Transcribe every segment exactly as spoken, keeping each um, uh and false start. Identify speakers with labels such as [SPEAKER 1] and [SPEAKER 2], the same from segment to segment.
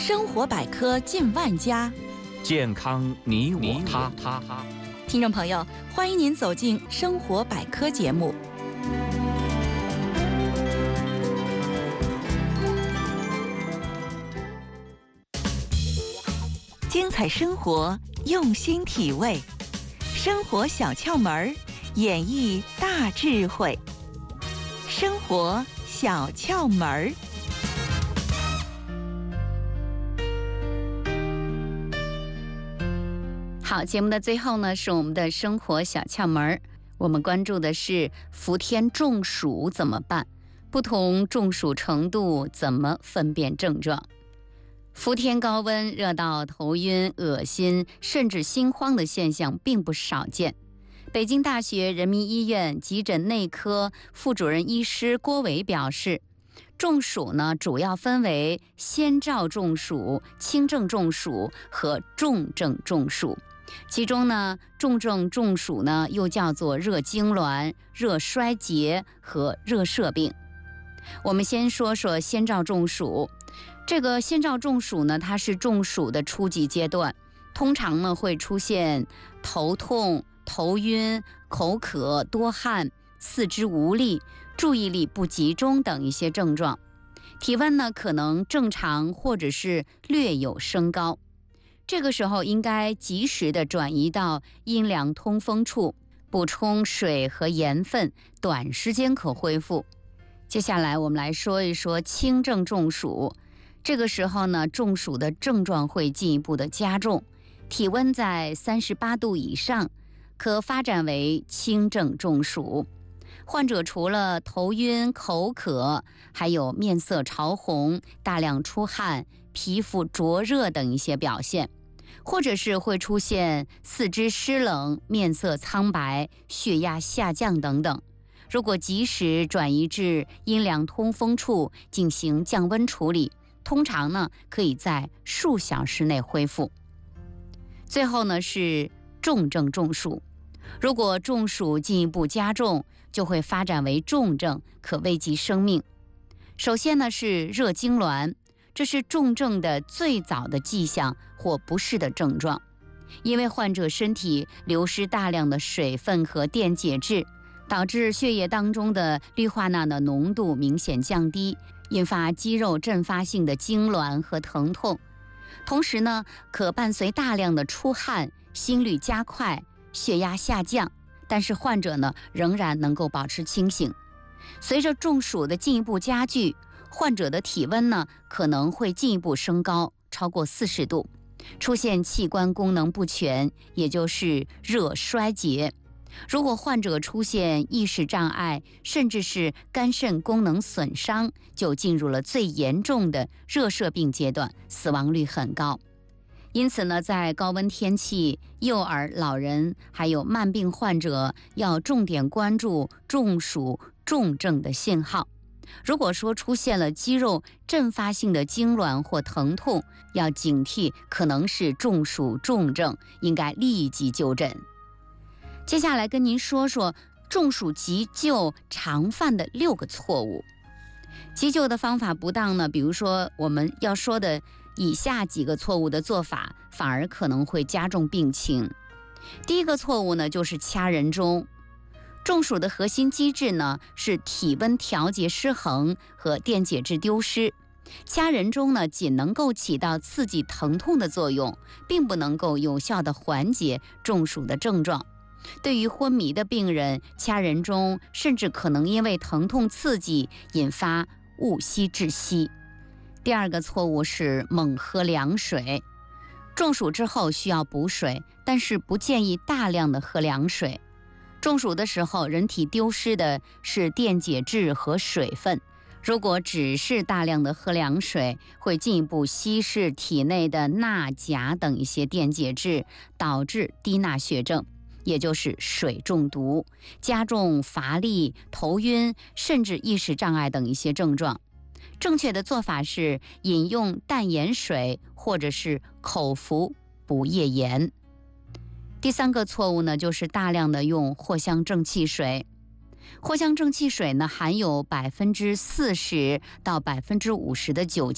[SPEAKER 1] 生活百科近万家，
[SPEAKER 2] 健康你我他。
[SPEAKER 1] 听众朋友，欢迎您走进生活百科节目。精彩生活，用心体味，生活小窍门，演绎大智慧。生活小窍门。
[SPEAKER 3] 好，节目的最后呢，是我们的生活小窍门。我们关注的是伏天中暑怎么办？不同中暑程度怎么分辨症状？伏天高温，热到头晕、恶心，甚至心慌的现象并不少见。北京大学人民医院急诊内科副主任医师郭伟表示，中暑呢主要分为先兆中暑、轻症中暑和重症中暑。其中呢，重症中暑呢又叫做热痉挛、热衰竭和热射病。我们先说说先兆中暑。这个先兆中暑呢，它是中暑的初级阶段，通常呢会出现头痛、头晕、口渴、多汗、四肢无力、注意力不集中等一些症状。体温呢可能正常或者是略有升高。这个时候应该及时的转移到阴凉通风处，补充水和盐分，短时间可恢复。接下来我们来说一说轻症中暑。这个时候呢，中暑的症状会进一步的加重，体温在三十八度以上，可发展为轻症中暑。患者除了头晕、口渴，还有面色潮红、大量出汗、皮肤灼热等一些表现，或者是会出现四肢湿冷、面色苍白、血压下降等等。如果及时转移至阴凉通风处进行降温处理，通常呢可以在数小时内恢复。最后呢是重症中暑。如果中暑进一步加重，就会发展为重症，可危及生命。首先呢是热痉挛，这是重症的最早的迹象或不适的症状，因为患者身体流失大量的水分和电解质，导致血液当中的氯化钠的浓度明显降低，引发肌肉阵发性的痉挛和疼痛。同时呢，可伴随大量的出汗、心率加快、血压下降，但是患者呢仍然能够保持清醒。随着中暑的进一步加剧，患者的体温呢可能会进一步升高，超过四十度，出现器官功能不全，也就是热衰竭。如果患者出现意识障碍，甚至是肝肾功能损伤，就进入了最严重的热射病阶段，死亡率很高。因此呢，在高温天气，幼儿、老人还有慢病患者要重点关注中暑重症的信号。如果说出现了肌肉阵发性的痉挛或疼痛，要警惕可能是中暑重症，应该立即就诊。接下来跟您说说中暑急救常犯的六个错误。急救的方法不当呢，比如说我们要说的以下几个错误的做法，反而可能会加重病情。第一个错误呢，就是掐人中。中暑的核心机制呢，是体温调节失衡和电解质丢失。掐人中呢，仅能够起到刺激疼痛的作用，并不能够有效的缓解中暑的症状。对于昏迷的病人，掐人中甚至可能因为疼痛刺激引发误吸窒息。第二个错误是猛喝凉水。中暑之后需要补水，但是不建议大量的喝凉水。中暑的时候，人体丢失的是电解质和水分，如果只是大量的喝凉水，会进一步稀释体内的钠、钾等一些电解质，导致低钠血症，也就是水中毒，加重乏力、头晕，甚至意识障碍等一些症状。正确的做法是饮用淡盐水或者是口服补液盐。第三个错误呢，就是大量的用藿香正气水。藿香正气水呢，含有百分之四十到百分之五十的酒精，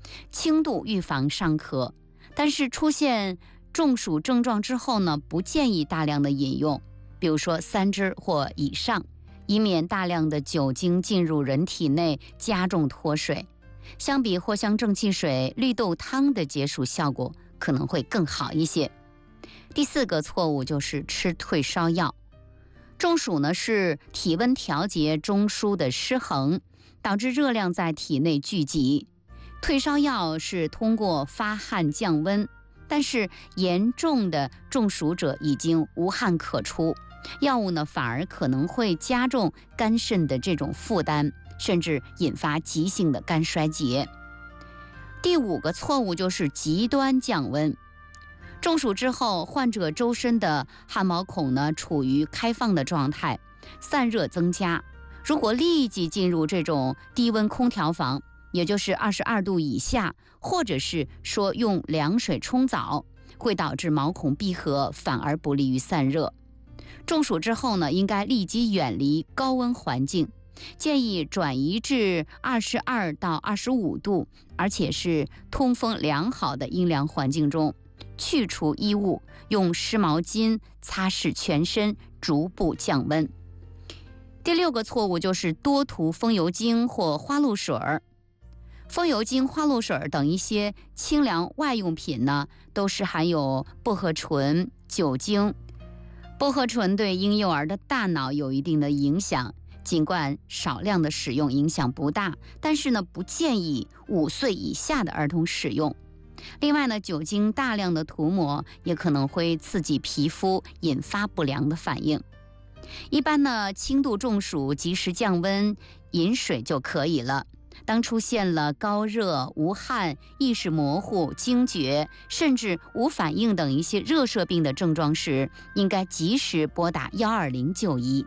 [SPEAKER 3] 轻度预防尚可，但是出现中暑症状之后呢，不建议大量的饮用，比如说三支或以上，以免大量的酒精进入人体内加重脱水。相比藿香正气水，绿豆汤的解暑效果可能会更好一些。第四个错误就是吃退烧药。中暑呢是体温调节中枢的失衡，导致热量在体内聚集。退烧药是通过发汗降温，但是严重的中暑者已经无汗可出，药物呢反而可能会加重肝肾的这种负担，甚至引发急性的肝衰竭。第五个错误就是极端降温。中暑之后，患者周身的汗毛孔呢处于开放的状态，散热增加。如果立即进入这种低温空调房，也就是二十二度以下，或者是说用凉水冲澡，会导致毛孔闭合，反而不利于散热。中暑之后呢，应该立即远离高温环境，建议转移至二十二到二十五度，而且是通风良好的阴凉环境中，去除衣物，用湿毛巾擦拭全身，逐步降温。第六个错误就是多涂风油精或花露水儿。风油精、花露水等一些清凉外用品呢，都是含有薄荷醇、酒精。薄荷醇对婴幼儿的大脑有一定的影响，尽管少量的使用影响不大，但是呢，不建议五岁以下的儿童使用。另外呢，酒精大量的涂抹也可能会刺激皮肤，引发不良的反应。一般呢，轻度中暑及时降温，饮水就可以了。当出现了高热、无汗、意识模糊、惊厥，甚至无反应等一些热射病的症状时，应该及时拨打一二零就医。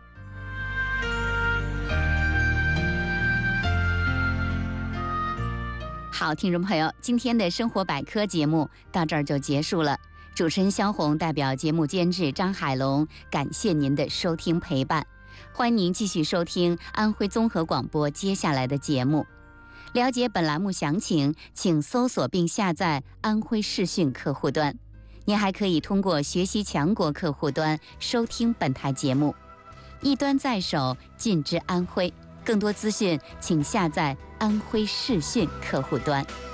[SPEAKER 3] 好，听众朋友，今天的生活百科节目到这儿就结束了。主持人肖红代表节目监制张海龙，感谢您的收听陪伴。欢迎您继续收听安徽综合广播接下来的节目。了解本栏目详情，请搜索并下载安徽视讯客户端。您还可以通过学习强国客户端收听本台节目。一端在手，尽知安徽。更多资讯，请下载安徽视讯客户端。